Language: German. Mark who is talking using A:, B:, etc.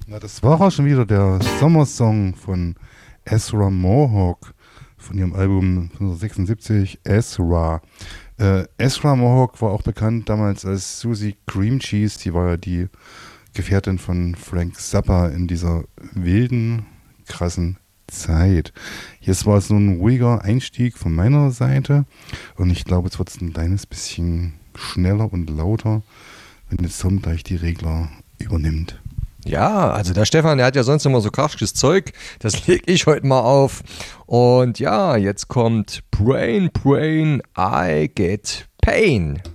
A: Na, das war auch schon wieder der Sommersong von Ezra Mohawk von ihrem Album 1976, Ezra. Ezra Mohawk war auch bekannt damals als Susie Cream Cheese. Die war ja die Gefährtin von Frank Zappa in dieser wilden, krassen Zeit. Jetzt war es so ein ruhiger Einstieg von meiner Seite und ich glaube, jetzt wird es ein kleines bisschen schneller und lauter, wenn jetzt Tom gleich die Regler übernimmt.
B: Ja, also der Stefan, der hat ja sonst immer so kraftiges Zeug. Das lege ich heute mal auf. Und ja, jetzt kommt Brain, I Get Pain.